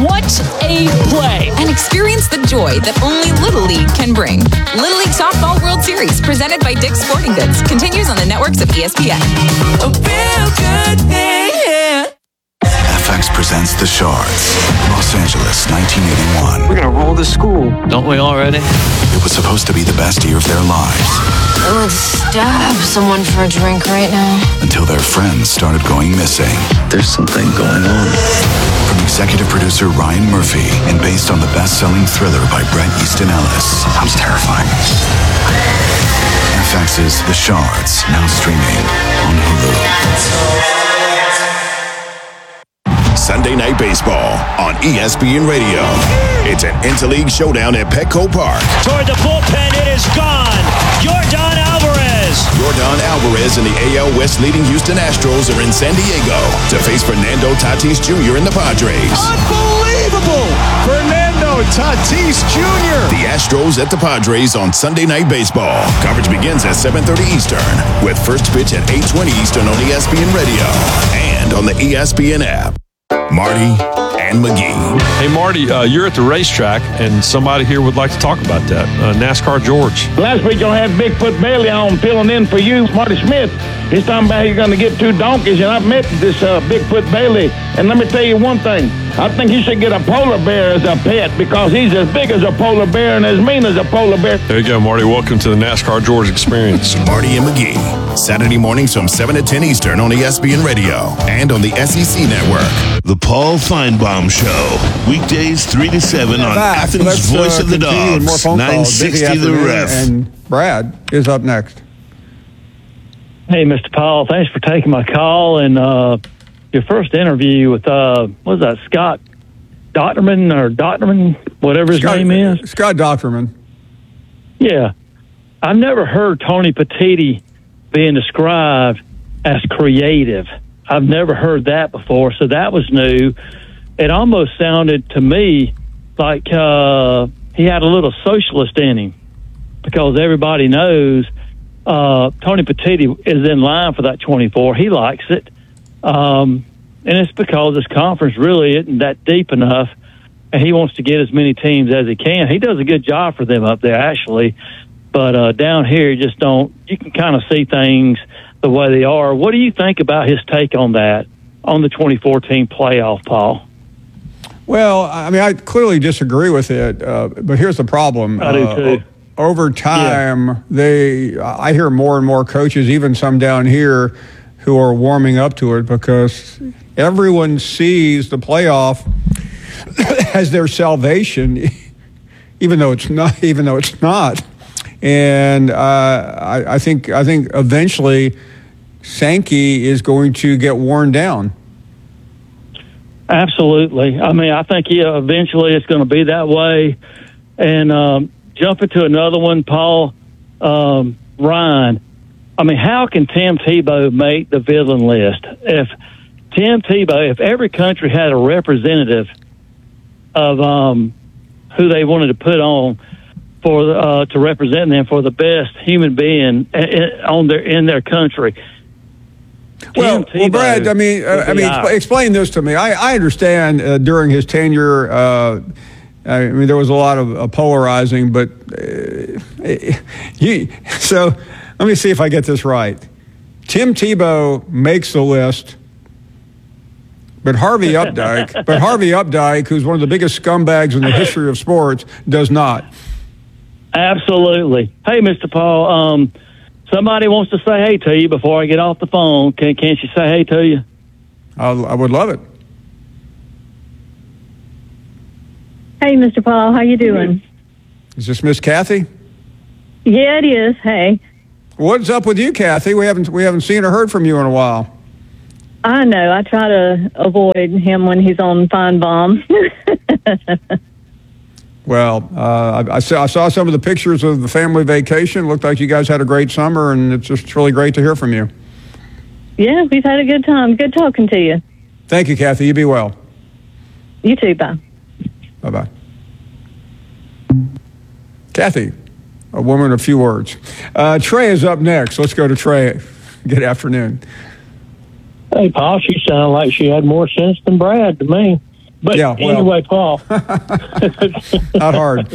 What a play! And experience the joy that only Little League can bring. Little League Softball World Series, presented by Dick's Sporting Goods, continues on the networks of ESPN. A real good thing, yeah. FX presents The Shards, Los Angeles, 1981. We're gonna roll the school, don't we already? It was supposed to be the best year of their lives. I would stab someone for a drink right now. Until their friends started going missing. There's something going on. From executive producer Ryan Murphy and based on the best-selling thriller by Bret Easton Ellis. Sounds terrifying. FX's The Shards, now streaming on Hulu. Sunday Night Baseball on ESPN Radio. It's an interleague showdown at Petco Park. Toward the bullpen, it is gone. Yordan Alvarez. Yordan Alvarez and the AL West leading Houston Astros are in San Diego to face Fernando Tatis Jr. and the Padres. Unbelievable! Fernando Tatis Jr. The Astros at the Padres on Sunday Night Baseball. Coverage begins at 7:30 Eastern with first pitch at 8:20 Eastern on ESPN Radio and on the ESPN app. Marty and McGee. Hey, Marty, you're at the racetrack, and somebody here would like to talk about that. NASCAR George. Last week, you'll have Bigfoot Bailey on filling in for you, Marty Smith. He's talking about you're going to get 2 donkeys, and I've met this Bigfoot Bailey. And let me tell you one thing. I think you should get a polar bear as a pet because he's as big as a polar bear and as mean as a polar bear. There you go, Marty. Welcome to the NASCAR George experience. Marty and McGee. Saturday mornings from 7 to 10 Eastern on ESPN Radio and on the SEC Network. The Paul Feinbaum Show. Weekdays 3 to 7 on Athens' Voice of the Dogs. 960 The Ref. And Brad is up next. Hey, Mr. Paul. Thanks for taking my call. And your first interview with, what was that, Scott Docterman, whatever his name is? Scott Docterman. Yeah. I've never heard Tony Petitti being described as creative. I've never heard that before, so that was new. It almost sounded to me like he had a little socialist in him because everybody knows Tony Petitti is in line for that 24. He likes it. And it's because this conference really isn't that deep enough, and he wants to get as many teams as he can. He does a good job for them up there, actually. But down here, you can kind of see things the way they are. What do you think about his take on that, on the 2014 playoff, Paul? Well, I mean, I clearly disagree with it, but here's the problem. I do too. Over time, I hear more and more coaches, even some down here, who are warming up to it because everyone sees the playoff as their salvation, even though it's not. And I think eventually Sankey is going to get worn down. Absolutely. I mean, I think eventually it's going to be that way. And jumping to another one, Paul, Ryan. I mean, how can Tim Tebow make the villain list? If every country had a representative of who they wanted to put on for to represent them for the best human being in their country. Well, Brad, I mean, explain this to me. I understand during his tenure, I mean, there was a lot of polarizing, but so let me see if I get this right. Tim Tebow makes the list, but Harvey Updike, who's one of the biggest scumbags in the history of sports, does not. Absolutely. Hey, Mr. Paul, somebody wants to say hey to you before I get off the phone. Can't she say hey to you? I would love it. Hey, Mr. Paul, how you doing? Is this Miss Kathy? Yeah, it is. Hey. What's up with you, Kathy? We haven't seen or heard from you in a while. I know. I try to avoid him when he's on Feinbaum. Well, I saw some of the pictures of the family vacation. Looked like you guys had a great summer, and it's just really great to hear from you. Yeah, we've had a good time. Good talking to you. Thank you, Kathy. You be well. You too. Bye. Bye-bye. Kathy, a woman of few words. Trey is up next. Let's go to Trey. Good afternoon. Hey, Paul, she sounded like she had more sense than Brad to me. But anyway, Paul. Not hard.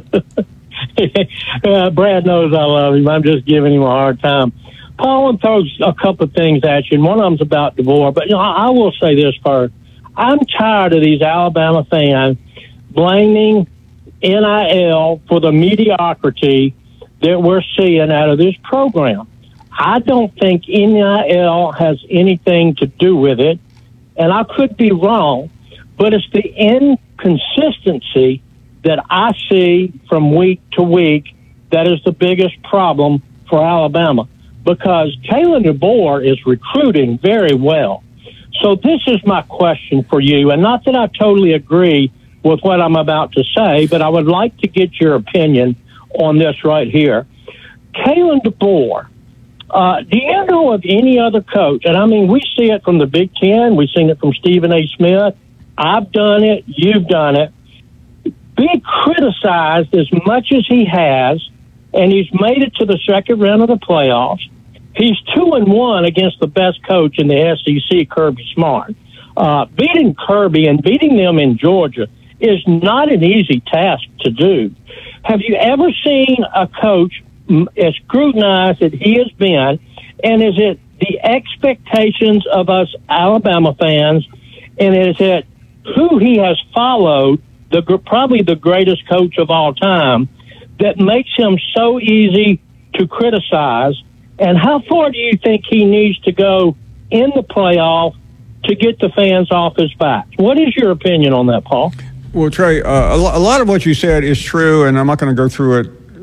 Brad knows I love him. I'm just giving him a hard time. Paul, I want to throw a couple of things at you, and one of them's about DeBoer. But, I will say this first. I'm tired of these Alabama fans blaming NIL for the mediocrity that we're seeing out of this program. I don't think NIL has anything to do with it, and I could be wrong, but it's the inconsistency that I see from week to week that is the biggest problem for Alabama, because Kalen DeBoer is recruiting very well. So this is my question for you, and not that I totally agree with what I'm about to say, but I would like to get your opinion on this right here. Kalen DeBoer, do you know of any other coach? And I mean, we see it from the Big Ten. We've seen it from Stephen A. Smith. I've done it. You've done it. Being criticized as much as he has, and he's made it to the second round of the playoffs. He's 2-1 against the best coach in the SEC, Kirby Smart. Beating Kirby and beating them in Georgia is not an easy task to do. Have you ever seen a coach as scrutinized as he has been, and is it the expectations of us Alabama fans, and is it who he has followed, probably the greatest coach of all time, that makes him so easy to criticize? And how far do you think he needs to go in the playoff to get the fans off his back? What is your opinion on that, Paul? Well, Trey, a lot of what you said is true, and I'm not going to go through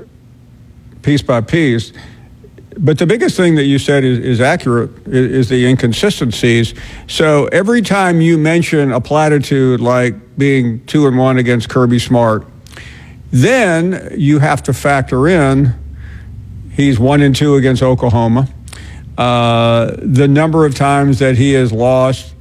it piece by piece. But the biggest thing that you said is accurate, is the inconsistencies. So every time you mention a platitude like being 2-1 against Kirby Smart, then you have to factor in he's 1-2 against Oklahoma. The number of times that he has lost,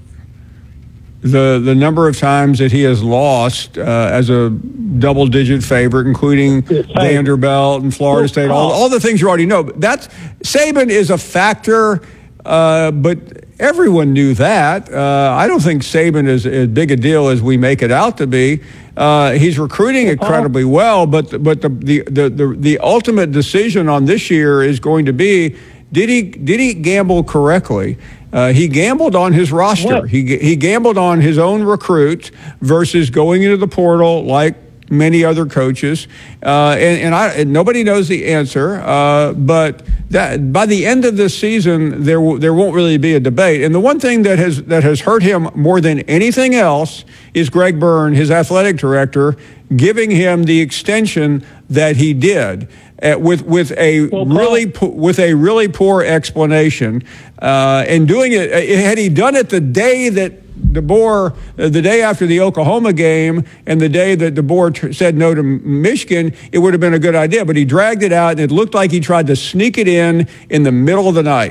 the number of times that he has lost as a double-digit favorite, including Vanderbilt and Florida State, all the things you already know. Saban is a factor, but everyone knew that. I don't think Saban is as big a deal as we make it out to be. He's recruiting incredibly well, but the ultimate decision on this year is going to be, did he gamble correctly? He gambled on his roster. He gambled on his own recruits versus going into the portal like many other coaches. And nobody knows the answer. But that by the end of this season, there won't really be a debate. And the one thing that has hurt him more than anything else is Greg Byrne, his athletic director, giving him the extension that he did. With a really poor explanation, and doing it, had he done it the day that DeBoer, the day after the Oklahoma game and the day that DeBoer said no to Michigan, it would have been a good idea. But he dragged it out, and it looked like he tried to sneak it in the middle of the night.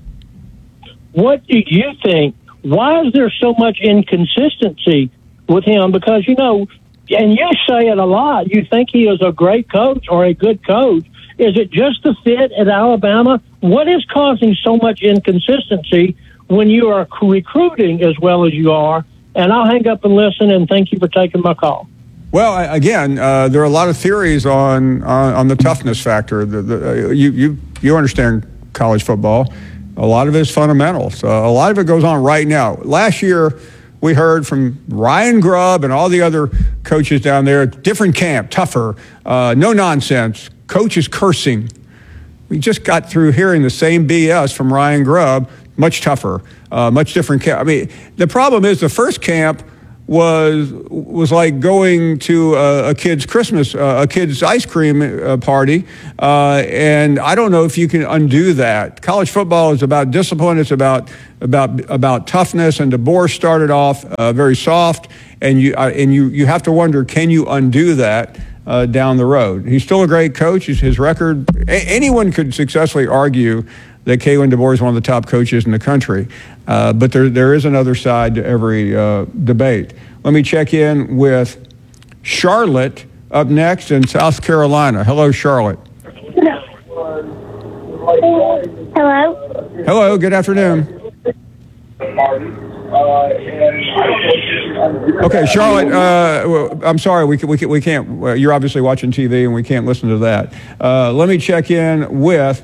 What do you think? Why is there so much inconsistency with him? Because, and you say it a lot, you think he is a great coach or a good coach. Is it just the fit at Alabama? What is causing so much inconsistency when you are recruiting as well as you are? And I'll hang up and listen, and thank you for taking my call. Well, again, there are a lot of theories on the toughness factor. You understand college football. A lot of it is fundamentals. A lot of it goes on right now. Last year, we heard from Ryan Grubb and all the other coaches down there, different camp, tougher, no nonsense, coaches cursing. We just got through hearing the same BS from Ryan Grubb, much tougher, much different camp. I mean, the problem is the first camp was like going to a kid's Christmas, a kid's ice cream party, and I don't know if you can undo that. College football is about discipline. It's about toughness, and DeBoer started off very soft, and you have to wonder, can you undo that down the road? He's still a great coach. His record, anyone could successfully argue that Kalen DeBoer is one of the top coaches in the country. But there is another side to every debate. Let me check in with Charlotte up next in South Carolina. Hello, Charlotte. Hello. Hello, good afternoon. Okay, Charlotte. I'm sorry, we can't. You're obviously watching TV, and we can't listen to that. Let me check in with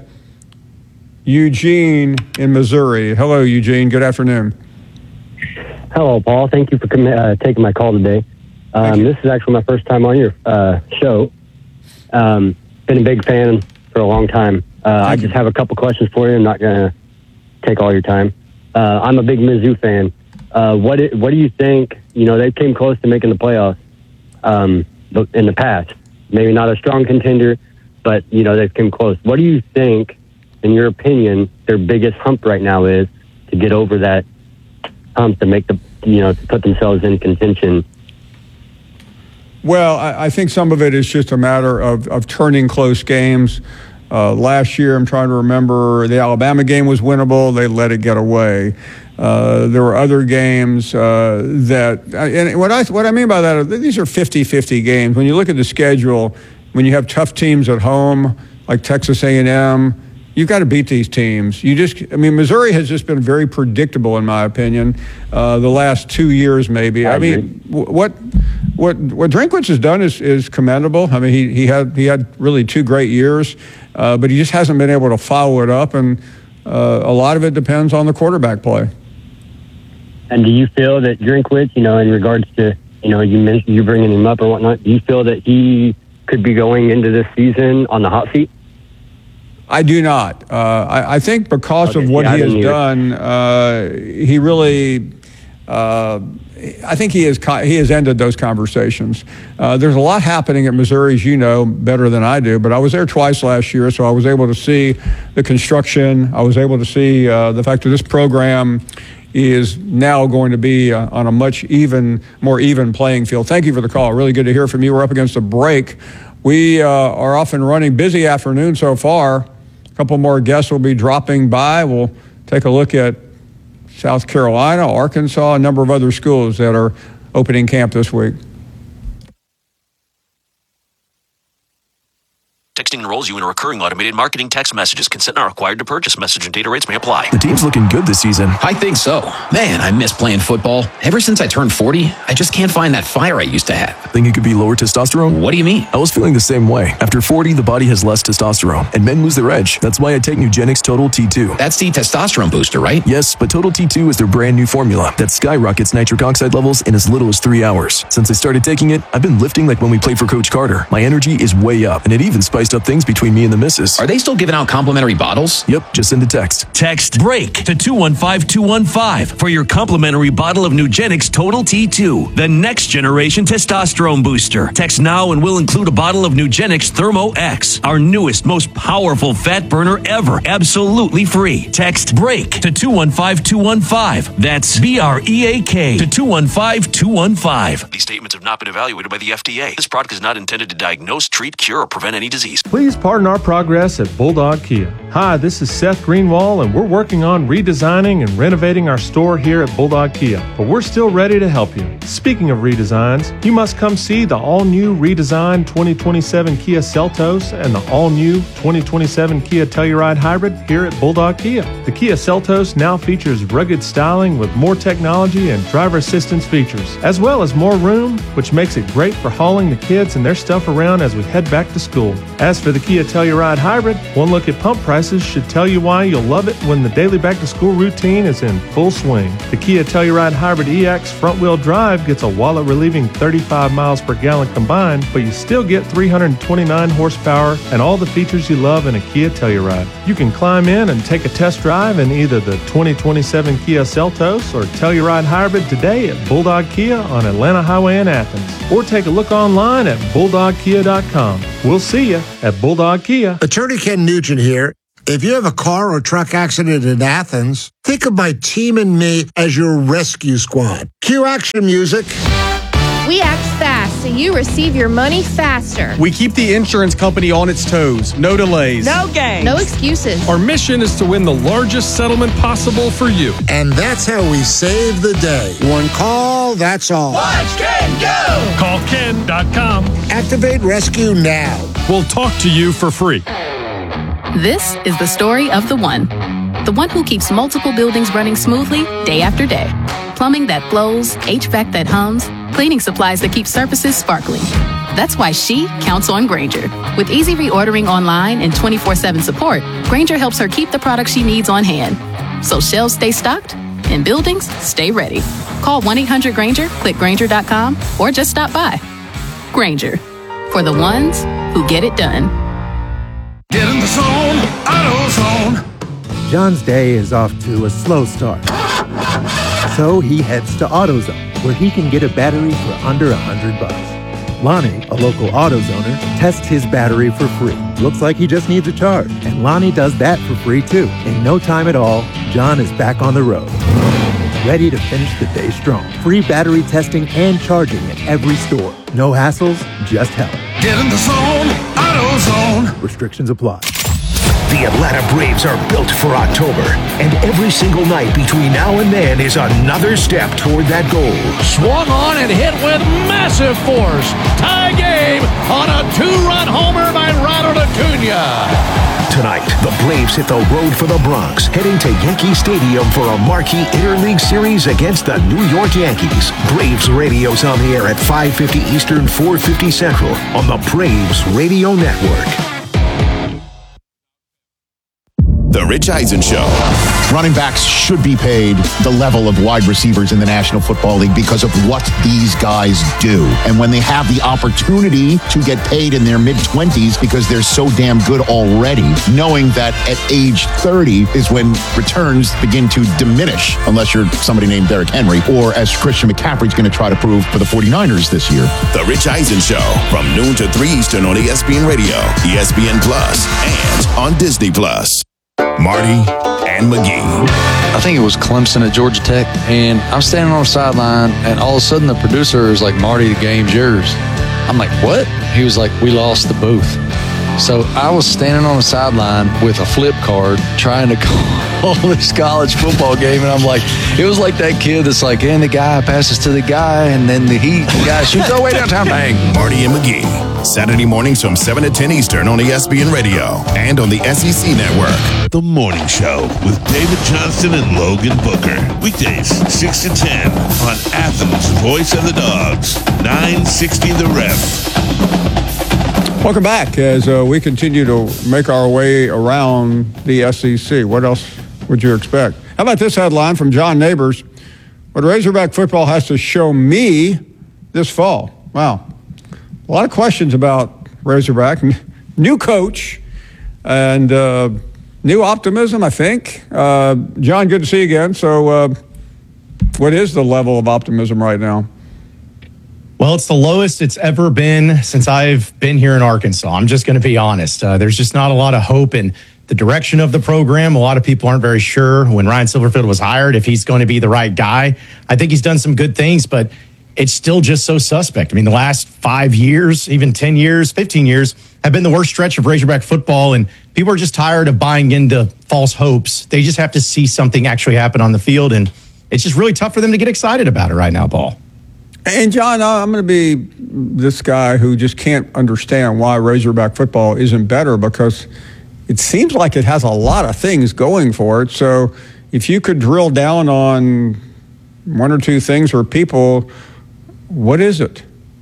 Eugene in Missouri. Hello, Eugene. Good afternoon. Hello, Paul. Thank you for taking my call today. This is actually my first time on your show. Been a big fan for a long time. I just have a couple questions for you. I'm not going to take all your time. I'm a big Mizzou fan. What do you think? They came close to making the playoffs in the past. Maybe not a strong contender, but, they came close. What do you think, in your opinion, their biggest hump right now is to get over that hump to make to put themselves in contention? Well, I think some of it is just a matter of turning close games. Last year, I'm trying to remember, the Alabama game was winnable. They let it get away. There were other games and what I mean by that, these are 50-50 games. When you look at the schedule, when you have tough teams at home, like Texas A&M, you've got to beat these teams. Missouri has just been very predictable, in my opinion, the last 2 years maybe. I mean, what Drinkwitz has done is commendable. I mean, he had really 2 great years, but he just hasn't been able to follow it up, and a lot of it depends on the quarterback play. And do you feel that Drinkwitz, in regards to, you mentioned you bringing him up or whatnot, do you feel that he could be going into this season on the hot seat? I do not. I think because of what he has done, he really. I think he has ended those conversations. There's a lot happening at Missouri, as you know, better than I do. But I was there twice last year, so I was able to see the construction. I was able to see the fact that this program is now going to be on a much more even playing field. Thank you for the call. Really good to hear from you. We're up against a break. We are off and running. Busy afternoon so far. A couple more guests will be dropping by. We'll take a look at South Carolina, Arkansas, a number of other schools that are opening camp this week. Texting enrolls you in a recurring automated marketing text messages. Consent not required to purchase. Message and data rates may apply. The team's looking good this season. I think so. Man, I miss playing football. Ever since I turned 40, I just can't find that fire I used to have. Think it could be lower testosterone? What do you mean? I was feeling the same way. After 40, the body has less testosterone, and men lose their edge. That's why I take Nugenix Total T2. That's the testosterone booster, right? Yes, but Total T2 is their brand new formula that skyrockets nitric oxide levels in as little as 3 hours. Since I started taking it, I've been lifting like when we played for Coach Carter. My energy is way up, and it even spiced up things between me and the missus. Are they still giving out complimentary bottles? Yep, just send a text. Text BREAK to 215-215 for your complimentary bottle of Nugenix Total T2, the next generation testosterone booster. Text now and we'll include a bottle of Nugenix Thermo X, our newest, most powerful fat burner ever, absolutely free. Text BREAK to 215-215. That's BREAK to 215-215. These statements have not been evaluated by the FDA. This product is not intended to diagnose, treat, cure, or prevent any disease. Please pardon our progress at Bulldog Kia. Hi, this is Seth Greenwald, and we're working on redesigning and renovating our store here at Bulldog Kia, but we're still ready to help you. Speaking of redesigns, you must come see the all-new redesigned 2027 Kia Seltos and the all-new 2027 Kia Telluride Hybrid here at Bulldog Kia. The Kia Seltos now features rugged styling with more technology and driver assistance features, as well as more room, which makes it great for hauling the kids and their stuff around as we head back to school. As for the Kia Telluride Hybrid, one look at pump prices should tell you why you'll love it when the daily back-to-school routine is in full swing. The Kia Telluride Hybrid EX front-wheel drive gets a wallet-relieving 35 miles per gallon combined, but you still get 329 horsepower and all the features you love in a Kia Telluride. You can climb in and take a test drive in either the 2027 Kia Seltos or Telluride Hybrid today at Bulldog Kia on Atlanta Highway in Athens, or take a look online at bulldogkia.com. We'll see you at Bulldog Kia. Attorney Ken Nugent here. If you have a car or truck accident in Athens, think of my team and me as your rescue squad. Cue action music. We act fast so you receive your money faster. We keep the insurance company on its toes. No delays. No games. No excuses. Our mission is to win the largest settlement possible for you. And that's how we save the day. One call, that's all. Watch Ken go! Call Ken.com. Activate rescue now. We'll talk to you for free. This is the story of the one who keeps multiple buildings running smoothly day after day. plumbing that flows, HVAC that hums, cleaning supplies that keep surfaces sparkling. That's why she counts on Grainger. With easy reordering online and 24/7 support, Grainger helps her keep the products she needs on hand. So shelves stay stocked and buildings stay ready. Call 1-800-GRAINGER, click Grainger.com, or just stop by. Grainger, for the ones who get it done. Get in the zone, AutoZone. John's day is off to a slow start. So he heads to AutoZone, where he can get a battery for under $100. Lonnie, a local AutoZoner, tests his battery for free. Looks like he just needs a charge, and Lonnie does that for free too. In no time at all, John is back on the road, ready to finish the day strong. Free battery testing and charging at every store. No hassles, just help. Get in the zone, AutoZone. Restrictions apply. The Atlanta Braves are built for October, and every single night between now and then is another step toward that goal. Swung on and hit with massive force. Tie game on a 2-run homer by Ronald Acuna. Tonight, the Braves hit the road for the Bronx, heading to Yankee Stadium for a marquee interleague series against the New York Yankees. Braves Radio's on the air at 5:50 Eastern, 4:50 Central on the Braves Radio Network. The Rich Eisen Show. Running backs should be paid the level of wide receivers in the National Football League because of what these guys do. And when they have the opportunity to get paid in their mid-20s because they're so damn good already, knowing that at age 30 is when returns begin to diminish, unless you're somebody named Derrick Henry, or as Christian McCaffrey's going to try to prove for the 49ers this year. The Rich Eisen Show from noon to 3 Eastern on ESPN Radio, ESPN Plus, and on Disney Plus. Marty and McGee. I think it was Clemson at Georgia Tech, and I'm standing on the sideline, and all of a sudden the producer is like, "Marty, the game's yours." I'm like, "What?" He was like, "We lost the booth." So I was standing on the sideline with a flip card trying to call this college football game, and I'm like, it was like that kid that's like, and the guy passes to the guy, and then the guy shoots all the way downtown, bang. Marty and McGee, Saturday mornings from 7 to 10 Eastern on ESPN Radio and on the SEC Network. The Morning Show with David Johnston and Logan Booker. Weekdays, 6 to 10 on Athens' Voice of the Dogs, 960 The Ref. Welcome back as we continue to make our way around the SEC. What else would you expect? How about this headline from John Neighbors? What Razorback football has to show me this fall. Wow. A lot of questions about Razorback. New coach and new optimism, I think. John, good to see you again. So what is the level of optimism right now? Well, it's the lowest it's ever been since I've been here in Arkansas. I'm just going to be honest. There's just not a lot of hope in the direction of the program. A lot of people aren't very sure when Ryan Silverfield was hired if he's going to be the right guy. I think he's done some good things, but it's still just so suspect. I mean, the last 5 years, even 10 years, 15 years have been the worst stretch of Razorback football, and people are just tired of buying into false hopes. They just have to see something actually happen on the field, and it's just really tough for them to get excited about it right now, Paul. And, John, I'm going to be this guy who just can't understand why Razorback football isn't better, because it seems like it has a lot of things going for it. So if you could drill down on one or two things or people, what is it?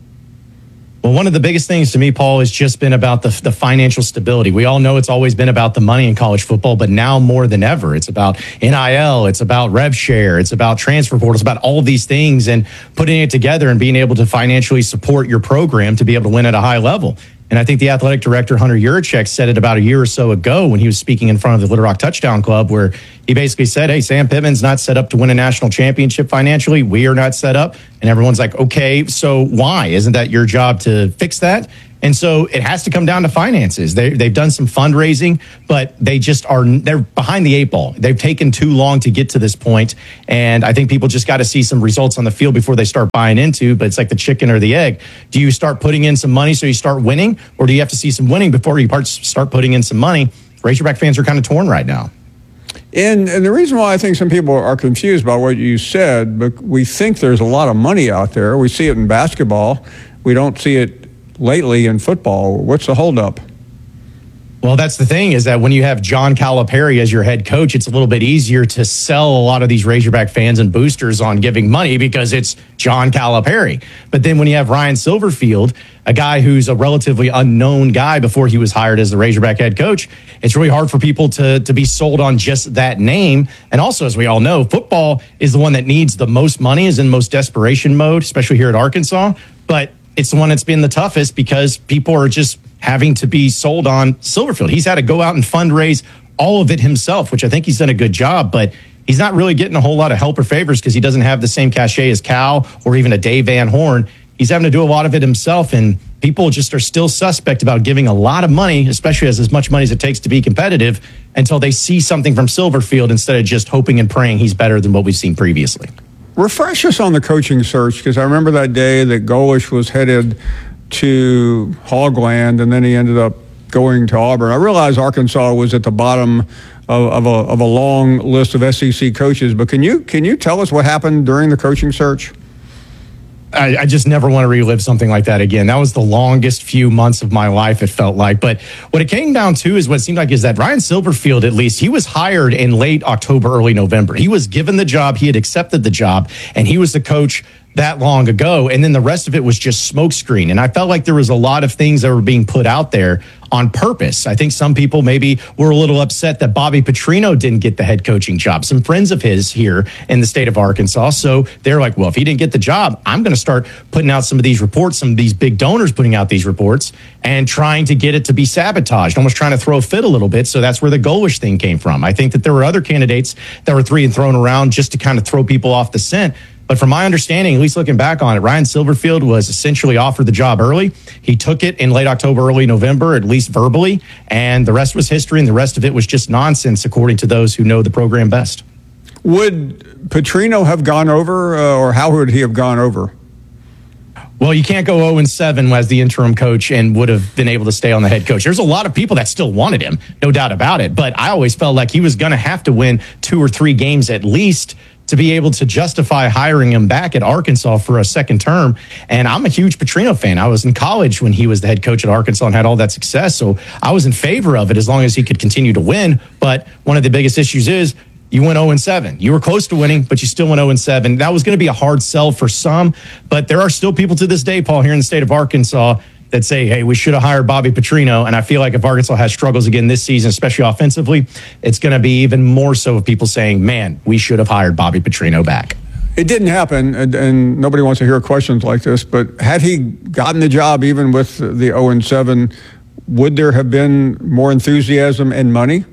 Well, one of the biggest things to me, Paul, has just been about the financial stability. We all know it's always been about the money in college football, but now more than ever, it's about NIL, it's about rev share, it's about transfer portal, it's about all of these things and putting it together and being able to financially support your program to be able to win at a high level. And I think the athletic director, Hunter Yurachek, said it about a year or so ago when he was speaking in front of the Little Rock Touchdown Club, where he basically said, hey, Sam Pittman's not set up to win a national championship financially. We are not set up. And everyone's like, okay, so why? Isn't that your job to fix that? And so it has to come down to finances. They've done some fundraising, but they're behind the eight ball. They've taken too long to get to this point. And I think people just got to see some results on the field before they start buying into, but it's like the chicken or the egg. Do you start putting in some money so you start winning, or do you have to see some winning before you start putting in some money? Razorback fans are kind of torn right now. And the reason why I think some people are confused by what you said, but we think there's a lot of money out there. We see it in basketball. We don't see it lately in football. What's the holdup? Well, that's the thing, is that when you have John Calipari as your head coach, it's a little bit easier to sell a lot of these Razorback fans and boosters on giving money because it's John Calipari. But then when you have Ryan Silverfield, a guy who's a relatively unknown guy before he was hired as the Razorback head coach, it's really hard for people to be sold on just that name. And also, as we all know, football is the one that needs the most money, is in most desperation mode, especially here at Arkansas. But it's the one that's been the toughest because people are just having to be sold on Silverfield. He's had to go out and fundraise all of it himself, which I think he's done a good job, but he's not really getting a whole lot of help or favors because he doesn't have the same cachet as Cal or even a Dave Van Horn. He's having to do a lot of it himself, and people just are still suspect about giving a lot of money, especially as much money as it takes to be competitive, until they see something from Silverfield instead of just hoping and praying he's better than what we've seen previously. Refresh us on the coaching search, because I remember that day that Golish was headed to Hogland, and then he ended up going to Auburn. I realize Arkansas was at the bottom of a long list of SEC coaches, but can you tell us what happened during the coaching search? I just never want to relive something like that again. That was the longest few months of my life, it felt like. But what it came down to is what it seemed like is that Ryan Silverfield, at least, he was hired in late October, early November. He was given the job. He had accepted the job, and he was the coach that long ago. And then the rest of it was just smokescreen. And I felt like there was a lot of things that were being put out there on purpose. I think some people maybe were a little upset that Bobby Petrino didn't get the head coaching job. Some friends of his here in the state of Arkansas. So they're like, well, if he didn't get the job, I'm going to start putting out some of these reports, some of these big donors putting out these reports and trying to get it to be sabotaged, almost trying to throw a fit a little bit. So that's where the Golish thing came from. I think that there were other candidates that were thrown around just to kind of throw people off the scent. But from my understanding, at least looking back on it, Ryan Silverfield was essentially offered the job early. He took it in late October, early November, at least verbally, and the rest was history, and the rest of it was just nonsense, according to those who know the program best. Would Petrino have gone over, or how would he have gone over? Well, you can't go 0-7 as the interim coach and would have been able to stay on the head coach. There's a lot of people that still wanted him, no doubt about it. But I always felt like he was going to have to win 2 or 3 games at least to be able to justify hiring him back at Arkansas for a second term. And I'm a huge Petrino fan. I was in college when he was the head coach at Arkansas and had all that success. So I was in favor of it as long as he could continue to win. But one of the biggest issues is you went 0-7. You were close to winning, but you still went 0-7. That was going to be a hard sell for some. But there are still people to this day, Paul, here in the state of Arkansas that say, hey, we should have hired Bobby Petrino. And I feel like if Arkansas has struggles again this season, especially offensively, it's going to be even more so of people saying, man, we should have hired Bobby Petrino back. It didn't happen, and nobody wants to hear questions like this, but had he gotten the job even with the 0-7, would there have been more enthusiasm and money?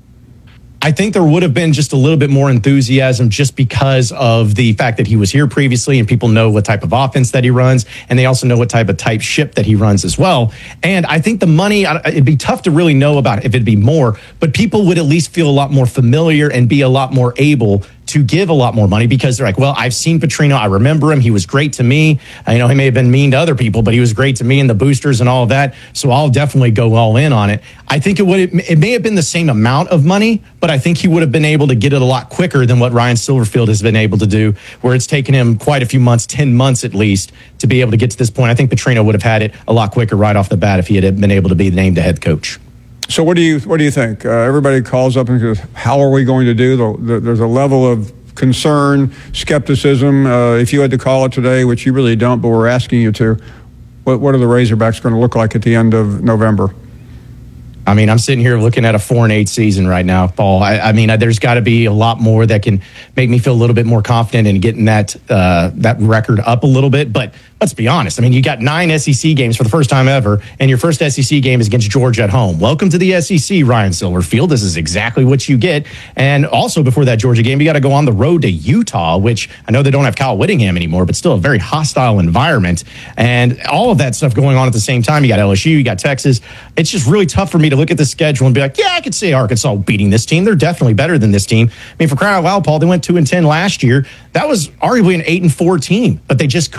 I think there would have been just a little bit more enthusiasm just because of the fact that he was here previously and people know what type of offense that he runs, and they also know what type of ship that he runs as well. And I think the money, it'd be tough to really know about if it'd be more, but people would at least feel a lot more familiar and be a lot more able to give a lot more money because they're like, well, I've seen Petrino. I remember him. He was great to me. I know he may have been mean to other people, but he was great to me and the boosters and all of that. So I'll definitely go all in on it. I think it may have been the same amount of money, but I think he would have been able to get it a lot quicker than what Ryan Silverfield has been able to do, where it's taken him quite a few months, 10 months at least, to be able to get to this point. I think Petrino would have had it a lot quicker right off the bat if he had been able to be named the head coach. So what do you think? Everybody calls up and goes, how are we going to do? There's a level of concern, skepticism. If you had to call it today, which you really don't, but we're asking you to, what are the Razorbacks going to look like at the end of November? I mean, I'm sitting here looking at a 4-8 season right now, Paul. I mean, there's got to be a lot more that can make me feel a little bit more confident in getting that record up a little bit. But let's be honest. I mean, you got 9 SEC games for the first time ever, and your first SEC game is against Georgia at home. Welcome to the SEC, Ryan Silverfield. This is exactly what you get. And also before that Georgia game, you got to go on the road to Utah, which I know they don't have Kyle Whittingham anymore, but still a very hostile environment. And all of that stuff going on at the same time. You got LSU, you got Texas. It's just really tough for me to look at the schedule and be like, yeah, I could say Arkansas beating this team. They're definitely better than this team. I mean, for crying out loud, Paul, they went 2-10 last year. That was arguably an 8-4 team, but they just couldn't